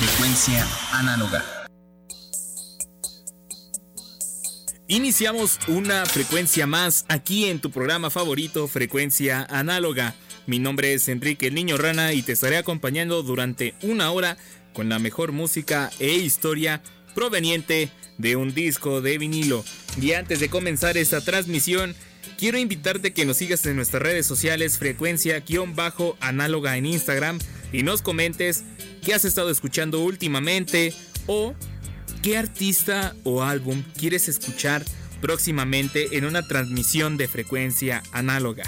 Frecuencia Análoga. Iniciamos una frecuencia más aquí en tu programa favorito, Frecuencia Análoga. Mi nombre es Enrique el Niño Rana y te estaré acompañando durante una hora con la mejor música e historia proveniente de un disco de vinilo. Y antes de comenzar esta transmisión, quiero invitarte a que nos sigas en nuestras redes sociales, Frecuencia-Análoga en Instagram, y nos comentes qué has estado escuchando últimamente o qué artista o álbum quieres escuchar próximamente en una transmisión de Frecuencia Análoga.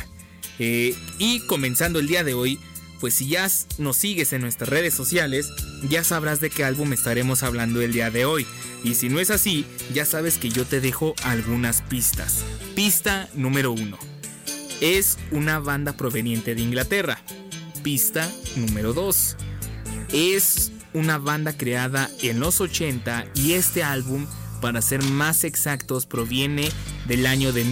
Y comenzando el día de hoy, pues si ya nos sigues en nuestras redes sociales, ya sabrás de qué álbum estaremos hablando el día de hoy. Y si no es así, ya sabes que yo te dejo algunas pistas. Pista número 1. Es una banda proveniente de Inglaterra. Pista número 2. Es una banda creada en los 80 y este álbum, para ser más exactos, proviene del año de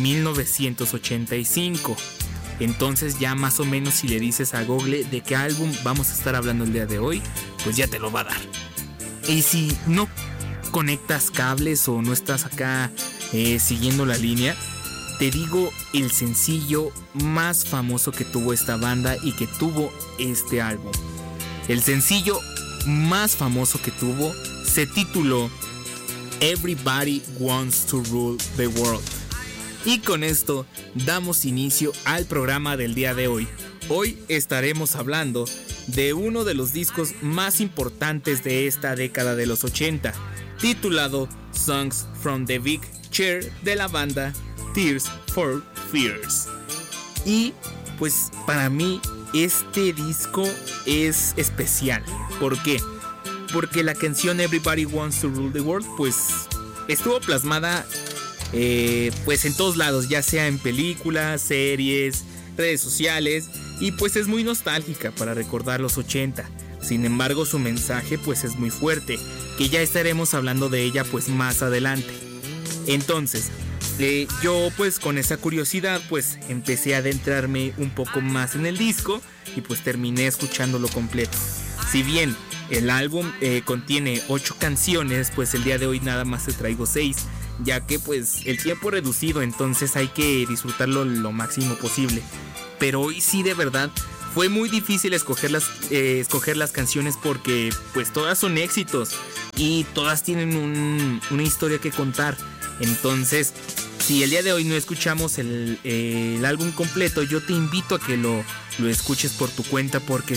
1985. Entonces ya más o menos si le dices a Google de qué álbum vamos a estar hablando el día de hoy, pues ya te lo va a dar. Y si no conectas cables o no estás acá siguiendo la línea, te digo el sencillo más famoso que tuvo esta banda y que tuvo este álbum. El sencillo más famoso que tuvo se tituló Everybody Wants to Rule the World. Y con esto damos inicio al programa del día de hoy. Hoy estaremos hablando de uno de los discos más importantes de esta década de los 80, titulado Songs from the Big Chair, de la banda Tears for Fears. Y pues para mí este disco es especial. ¿Por qué? Porque la canción Everybody Wants to Rule the World pues estuvo plasmada pues en todos lados, ya sea en películas, series, redes sociales, y pues es muy nostálgica para recordar los 80. Sin embargo, su mensaje pues es muy fuerte, que ya estaremos hablando de ella pues más adelante. Entonces, yo pues con esa curiosidad pues empecé a adentrarme un poco más en el disco y pues terminé escuchándolo completo. Si bien el álbum contiene 8 canciones, pues el día de hoy nada más te traigo 6, ya que pues el tiempo es reducido, entonces hay que disfrutarlo lo máximo posible. Pero hoy sí, de verdad fue muy difícil escoger las canciones, porque pues todas son éxitos y todas tienen una historia que contar. Entonces, si el día de hoy no escuchamos el álbum completo, yo te invito a que lo escuches por tu cuenta, porque